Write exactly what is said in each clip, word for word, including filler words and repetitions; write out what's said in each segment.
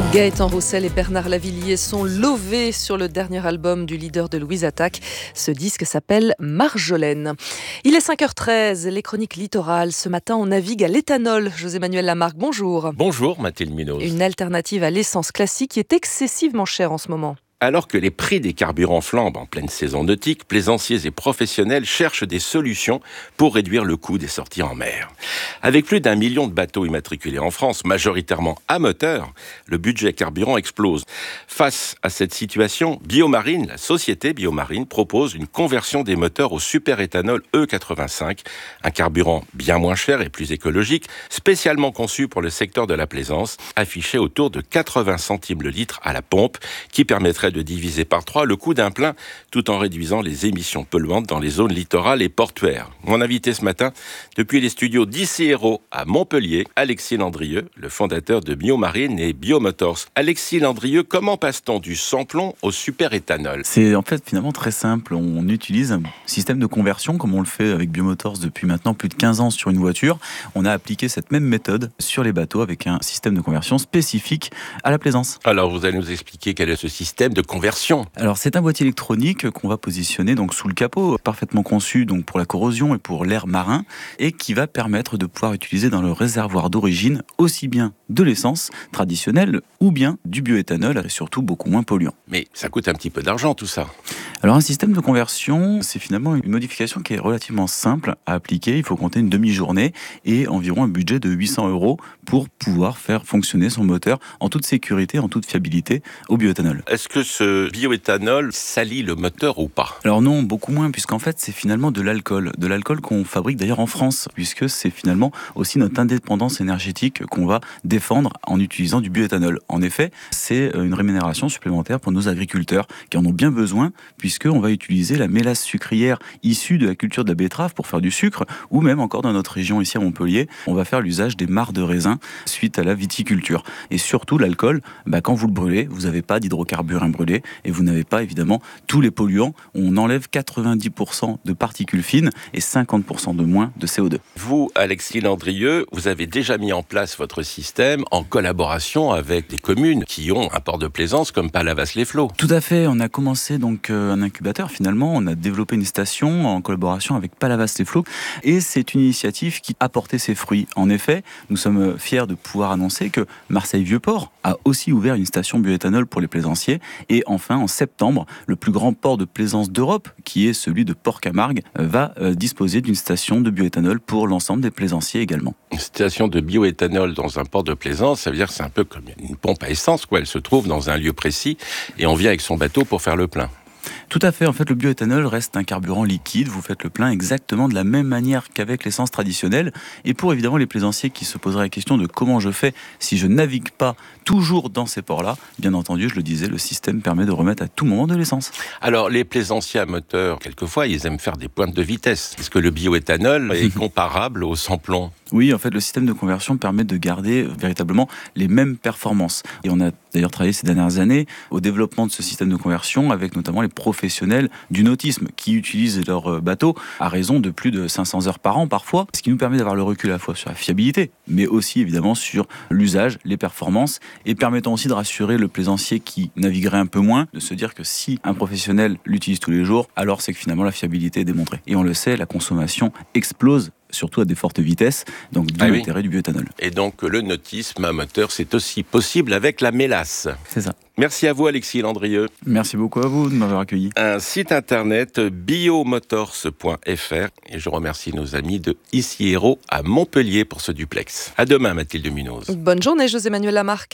Gaëtan Roussel et Bernard Lavilliers sont lovés sur le dernier album du leader de Louise Attaque. Ce disque s'appelle Marjolaine. Il est cinq heures treize, les chroniques littorales. Ce matin, on navigue à l'éthanol. José-Manuel Lamarque, bonjour. Bonjour Mathilde Munoz. Une alternative à l'essence classique qui est excessivement chère en ce moment. Alors que les prix des carburants flambent en pleine saison nautique, plaisanciers et professionnels cherchent des solutions pour réduire le coût des sorties en mer. Avec plus d'un million de bateaux immatriculés en France, majoritairement à moteur, le budget carburant explose. Face à cette situation, Biomarine, la société Biomarine, propose une conversion des moteurs au superéthanol E quatre-vingt-cinq, un carburant bien moins cher et plus écologique, spécialement conçu pour le secteur de la plaisance, affiché autour de quatre-vingts centimes le litre à la pompe, qui permettrait de diviser par trois le coût d'un plein, tout en réduisant les émissions polluantes dans les zones littorales et portuaires. Mon invité ce matin, depuis les studios d'I C R O à Montpellier, Alexis Landrieux, le fondateur de Biomarine et Biomotors. Alexis Landrieux, comment passe-t-on du sans-plomb au superéthanol ? C'est en fait finalement très simple. On utilise un système de conversion comme on le fait avec Biomotors depuis maintenant plus de quinze ans sur une voiture. On a appliqué cette même méthode sur les bateaux avec un système de conversion spécifique à la plaisance. Alors vous allez nous expliquer quel est ce système de conversion. Alors c'est un boîtier électronique qu'on va positionner donc sous le capot, parfaitement conçu donc pour la corrosion et pour l'air marin, et qui va permettre de pouvoir utiliser dans le réservoir d'origine aussi bien de l'essence traditionnelle ou bien du bioéthanol, et surtout beaucoup moins polluant. Mais ça coûte un petit peu d'argent tout ça. Alors un système de conversion, c'est finalement une modification qui est relativement simple à appliquer. Il faut compter une demi-journée et environ un budget de huit cents euros pour pouvoir faire fonctionner son moteur en toute sécurité, en toute fiabilité au bioéthanol. Est-ce que ce bioéthanol salit le moteur ou pas ? Alors non, beaucoup moins, puisqu'en fait c'est finalement de l'alcool. De l'alcool qu'on fabrique d'ailleurs en France, puisque c'est finalement aussi notre indépendance énergétique qu'on va défendre en utilisant du bioéthanol. En effet, c'est une rémunération supplémentaire pour nos agriculteurs qui en ont bien besoin, puisqu'on va utiliser la mélasse sucrière issue de la culture de la betterave pour faire du sucre, ou même encore dans notre région ici à Montpellier, on va faire l'usage des mares de raisin suite à la viticulture. Et surtout l'alcool, bah, quand vous le brûlez, vous n'avez pas d'hydrocarbures imbrûlés et vous n'avez pas évidemment tous les polluants. On enlève quatre-vingt-dix pour cent de particules fines et cinquante pour cent de moins de C O deux. Vous, Alexis Landrieux, vous avez déjà mis en place votre système en collaboration avec des communes qui ont un port de plaisance comme Palavas-les-Flots. Tout à fait, on a commencé donc euh, un incubateur finalement, on a développé une station en collaboration avec Palavas-les-Flots et c'est une initiative qui a porté ses fruits. En effet, nous sommes fiers de pouvoir annoncer que Marseille-Vieux-Port a aussi ouvert une station bioéthanol pour les plaisanciers et enfin en septembre, le plus grand port de plaisance d'Europe, qui est celui de Port-Camargue, va euh, disposer d'une station de bioéthanol pour l'ensemble des plaisanciers également. Une station de bioéthanol dans un port de plaisance, ça veut dire que c'est un peu comme une pompe à essence, quoi. Elle se trouve dans un lieu précis et on vient avec son bateau pour faire le plein. Tout à fait, en fait le bioéthanol reste un carburant liquide, vous faites le plein exactement de la même manière qu'avec l'essence traditionnelle, et pour évidemment les plaisanciers qui se poseraient la question de comment je fais si je navigue pas toujours dans ces ports-là, bien entendu, je le disais, le système permet de remettre à tout moment de l'essence. Alors les plaisanciers à moteur, quelquefois ils aiment faire des pointes de vitesse. Est-ce que le bioéthanol est comparable au sans-plomb ? Oui, en fait, le système de conversion permet de garder véritablement les mêmes performances. Et on a d'ailleurs travaillé ces dernières années au développement de ce système de conversion avec notamment les professionnels du nautisme qui utilisent leur bateau à raison de plus de cinq cents heures par an parfois, ce qui nous permet d'avoir le recul à la fois sur la fiabilité, mais aussi évidemment sur l'usage, les performances, et permettant aussi de rassurer le plaisancier qui naviguerait un peu moins, de se dire que si un professionnel l'utilise tous les jours, alors c'est que finalement la fiabilité est démontrée. Et on le sait, la consommation explose, surtout à des fortes vitesses, donc d'où ah oui. l'intérêt du bioéthanol. Et donc le nautisme à moteur, c'est aussi possible avec la mélasse. C'est ça. Merci à vous Alexis Landrieux. Merci beaucoup à vous de m'avoir accueilli. Un site internet biomotors point f r et je remercie nos amis de I C R O à Montpellier pour ce duplex. À demain Mathilde Munoz. Bonne journée José-Manuel Lamarque.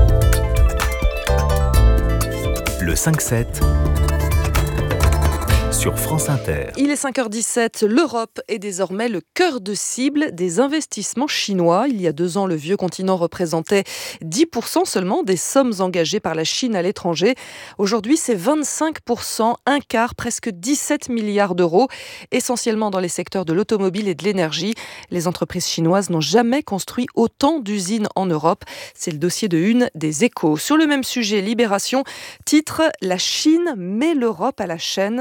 Le cinq sept sur France Inter. Il est cinq heures dix-sept, l'Europe est désormais le cœur de cible des investissements chinois. Il y a deux ans, le vieux continent représentait dix pour cent seulement des sommes engagées par la Chine à l'étranger. Aujourd'hui, c'est vingt-cinq pour cent, un quart, presque dix-sept milliards d'euros, essentiellement dans les secteurs de l'automobile et de l'énergie. Les entreprises chinoises n'ont jamais construit autant d'usines en Europe. C'est le dossier de une des Échos. Sur le même sujet, Libération titre « La Chine met l'Europe à la chaîne ». C'est la montre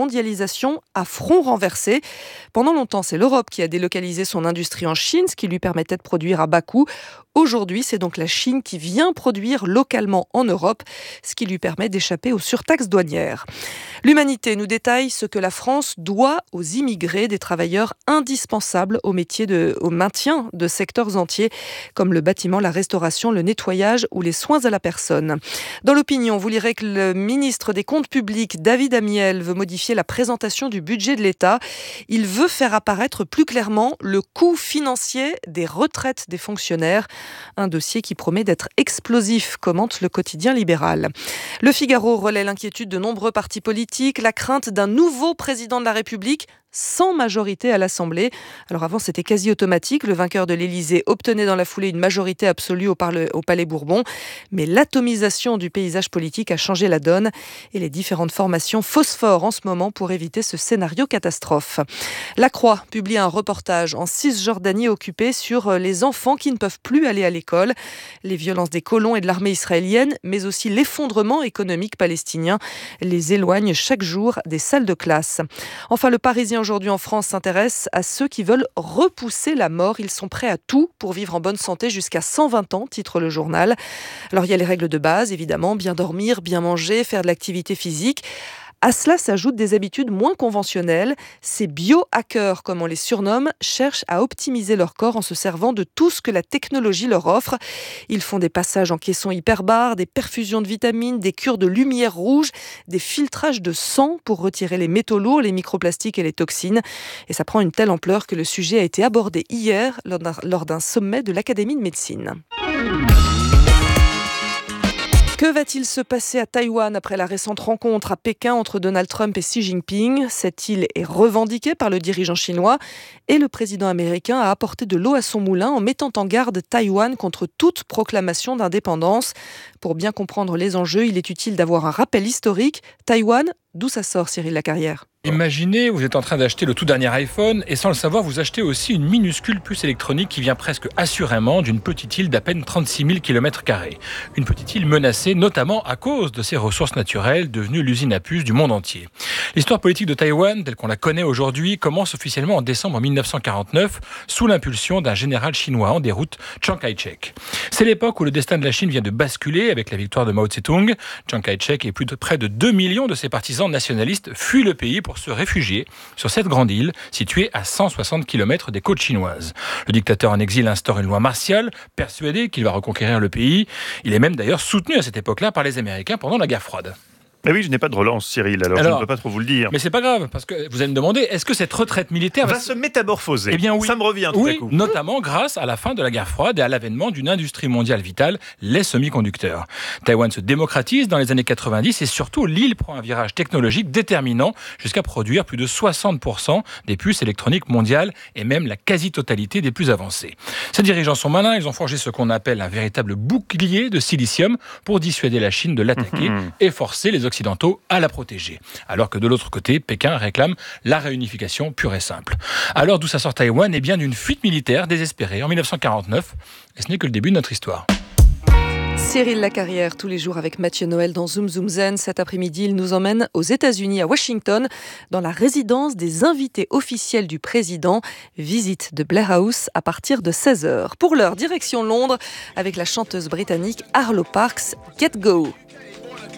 mondialisation à front renversé. Pendant longtemps, c'est l'Europe qui a délocalisé son industrie en Chine, ce qui lui permettait de produire à bas coût. Aujourd'hui, c'est donc la Chine qui vient produire localement en Europe, ce qui lui permet d'échapper aux surtaxes douanières. L'Humanité nous détaille ce que la France doit aux immigrés, des travailleurs indispensables au métier de, au maintien de secteurs entiers comme le bâtiment, la restauration, le nettoyage ou les soins à la personne. Dans l'opinion, vous lirez que le ministre des Comptes publics, David Amiel, veut modifier la présentation du budget de l'État. Il veut faire apparaître plus clairement le coût financier des retraites des fonctionnaires. Un dossier qui promet d'être explosif, commente le quotidien libéral. Le Figaro relaie l'inquiétude de nombreux partis politiques, la crainte d'un nouveau président de la République sans majorité à l'Assemblée. Alors avant, c'était quasi automatique. Le vainqueur de l'Élysée obtenait dans la foulée une majorité absolue au, parle, au Palais Bourbon. Mais l'atomisation du paysage politique a changé la donne et les différentes formations phosphorent en ce moment pour éviter ce scénario catastrophe. La Croix publie un reportage en Cisjordanie occupée sur les enfants qui ne peuvent plus aller à l'école. Les violences des colons et de l'armée israélienne, mais aussi l'effondrement économique palestinien les éloignent chaque jour des salles de classe. Enfin, le Parisien aujourd'hui en France s'intéresse à ceux qui veulent repousser la mort. Ils sont prêts à tout pour vivre en bonne santé jusqu'à cent vingt ans, titre le journal. Alors il y a les règles de base, évidemment, bien dormir, bien manger, faire de l'activité physique. À cela s'ajoutent des habitudes moins conventionnelles. Ces biohackers, comme on les surnomme, cherchent à optimiser leur corps en se servant de tout ce que la technologie leur offre. Ils font des passages en caisson hyperbare, des perfusions de vitamines, des cures de lumière rouge, des filtrages de sang pour retirer les métaux lourds, les microplastiques et les toxines. Et ça prend une telle ampleur que le sujet a été abordé hier lors d'un sommet de l'Académie de médecine. Que va-t-il se passer à Taïwan après la récente rencontre à Pékin entre Donald Trump et Xi Jinping ? Cette île est revendiquée par le dirigeant chinois et le président américain a apporté de l'eau à son moulin en mettant en garde Taïwan contre toute proclamation d'indépendance. Pour bien comprendre les enjeux, il est utile d'avoir un rappel historique. Taïwan, d'où ça sort, Cyril Lacarrière ? Imaginez, vous êtes en train d'acheter le tout dernier iPhone et sans le savoir, vous achetez aussi une minuscule puce électronique qui vient presque assurément d'une petite île d'à peine trente-six mille kilomètres carrés. Une petite île menacée notamment à cause de ses ressources naturelles devenues l'usine à puces du monde entier. L'histoire politique de Taïwan, telle qu'on la connaît aujourd'hui, commence officiellement en décembre mille neuf cent quarante-neuf sous l'impulsion d'un général chinois en déroute, Chiang Kai-shek. C'est l'époque où le destin de la Chine vient de basculer avec la victoire de Mao Tse-tung. Chiang Kai-shek et plus de près de deux millions de ses partisans nationalistes fuient le pays pour se réfugier sur cette grande île située à cent soixante kilomètres des côtes chinoises. Le dictateur en exil instaure une loi martiale, persuadé qu'il va reconquérir le pays. Il est même d'ailleurs soutenu à cette époque-là par les Américains pendant la guerre froide. Mais oui, je n'ai pas de relance, Cyril, alors, alors je ne peux pas trop vous le dire. Mais c'est pas grave, parce que vous allez me demander, est-ce que cette retraite militaire va, va se métamorphoser ? Eh bien oui. Ça me revient tout oui, à coup. Notamment grâce à la fin de la guerre froide et à l'avènement d'une industrie mondiale vitale, les semi-conducteurs. Taïwan se démocratise dans les années quatre-vingt-dix et surtout l'île prend un virage technologique déterminant jusqu'à produire plus de soixante pour cent des puces électroniques mondiales et même la quasi-totalité des plus avancées. Ces dirigeants sont malins, ils ont forgé ce qu'on appelle un véritable bouclier de silicium pour dissuader la Chine de l'attaquer mmh. et forcer les Occidentaux à la protéger. Alors que de l'autre côté, Pékin réclame la réunification pure et simple. Alors d'où ça sort Taïwan ? Eh bien d'une fuite militaire désespérée en mille neuf cent quarante-neuf. Et ce n'est que le début de notre histoire. Cyril Lacarrière, tous les jours avec Mathieu Noël dans Zoom Zoom Zen. Cet après-midi, il nous emmène aux États-Unis, à Washington, dans la résidence des invités officiels du président. Visite de Blair House à partir de seize heures. Pour l'heure, direction Londres avec la chanteuse britannique Arlo Parks. Get Go!